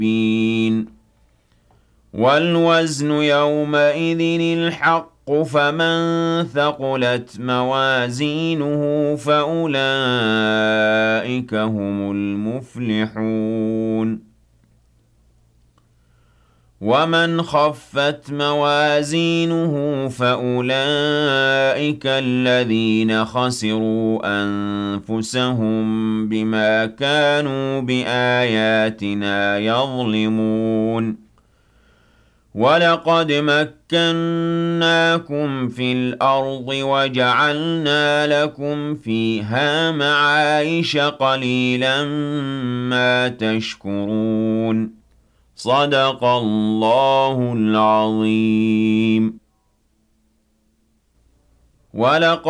مبين والوزن يومئذ الحق فمن ثقلت موازينه فأولئك هم المفلحون ومن خفت موازينه فأولئك الذين خسروا أنفسهم بما كانوا بآياتنا يظلمون ولقد مكناكم في الأرض وجعلنا لكم فيها معايش قليلا ما تشكرون صدق الله العظيم ولقد